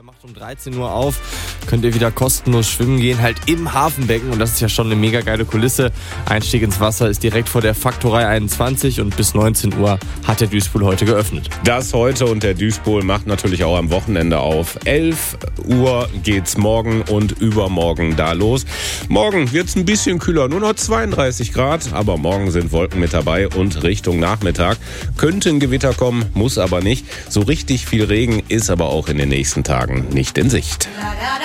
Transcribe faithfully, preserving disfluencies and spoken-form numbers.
Der macht um dreizehn Uhr auf, könnt ihr wieder kostenlos schwimmen gehen, halt im Hafenbecken und das ist ja schon eine mega geile Kulisse. Einstieg ins Wasser ist direkt vor der Faktorei einundzwanzig und bis neunzehn Uhr hat der Duispool heute geöffnet. Das heute und der Duispool macht natürlich auch am Wochenende auf. elf Uhr geht's morgen und übermorgen da los. Morgen wird's ein bisschen kühler, nur noch zweiunddreißig Grad, aber morgen sind Wolken mit dabei und Richtung Nachmittag könnte ein Gewitter kommen, muss aber nicht. So richtig viel Regen ist aber auch in den nächsten Tagen nicht in Sicht.